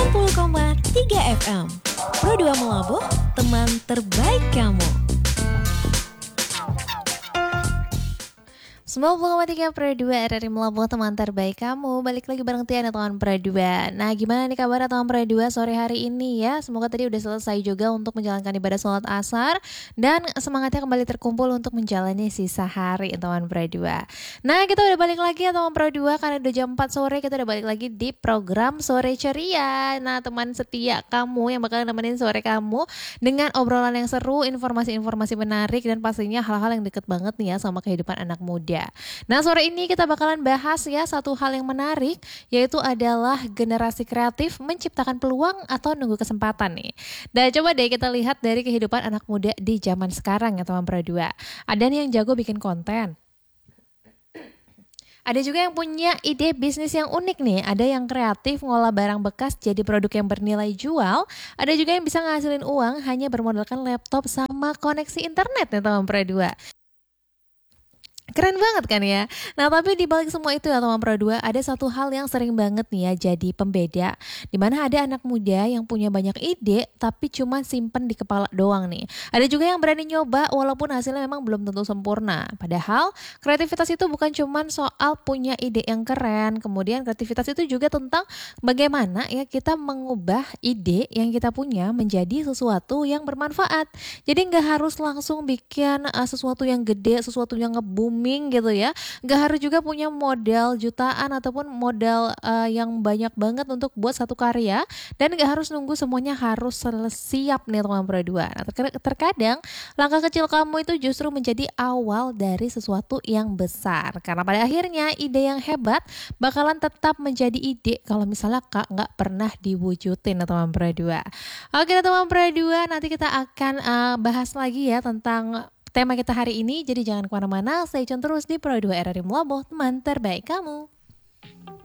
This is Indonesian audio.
90,3 FM Pro 2 Melabuh, teman terbaik kamu. 90,3 Pro 2 RRI Melabuh, teman terbaik kamu. Balik lagi bareng Tiana, teman Pro 2. Nah, gimana nih kabar teman Pro 2 sore hari ini ya? Semoga tadi udah selesai juga untuk menjalankan ibadah sholat asar dan semangatnya kembali terkumpul untuk menjalani sisa hari teman Pro 2. Nah, kita udah balik lagi ya teman Pro 2, karena udah jam 4 sore kita udah balik lagi di program Sore Ceria. Nah, teman setia kamu yang bakal nemenin sore kamu dengan obrolan yang seru, informasi-informasi menarik, dan pastinya hal-hal yang deket banget nih ya sama kehidupan anak muda. Nah, sore ini kita bakalan bahas ya satu hal yang menarik, yaitu adalah generasi kreatif menciptakan peluang atau nunggu kesempatan nih. Dan coba deh kita lihat dari kehidupan anak muda di zaman sekarang ya teman Pro 2. Ada nih yang jago bikin konten. Ada juga yang punya ide bisnis yang unik nih. Ada yang kreatif ngolah barang bekas jadi produk yang bernilai jual. Ada juga yang bisa ngasilin uang hanya bermodalkan laptop sama koneksi internet nih teman Pro 2. Keren banget kan ya. Nah, tapi di balik semua itu ya teman Pro 2, ada satu hal yang sering banget nih ya jadi pembeda, dimana ada anak muda yang punya banyak ide tapi cuma simpen di kepala doang nih. Ada juga yang berani nyoba walaupun hasilnya memang belum tentu sempurna. Padahal kreativitas itu bukan cuma soal punya ide yang keren. Kemudian kreativitas itu juga tentang bagaimana ya kita mengubah ide yang kita punya menjadi sesuatu yang bermanfaat. Jadi nggak harus langsung bikin sesuatu yang gede, sesuatu yang nge-booming gitu ya. Gak harus juga punya modal jutaan ataupun modal yang banyak banget untuk buat satu karya, dan gak harus nunggu semuanya harus siap nih teman Pro 2. Nah, terkadang langkah kecil kamu itu justru menjadi awal dari sesuatu yang besar, karena pada akhirnya ide yang hebat bakalan tetap menjadi ide kalau misalnya Kak gak pernah diwujudin teman Pro 2. Oke teman Pro 2, nanti kita akan bahas lagi ya tentang tema kita hari ini, jadi jangan kemana-mana, stay tune terus di Pro 2 RRI Melabuh, teman terbaik kamu.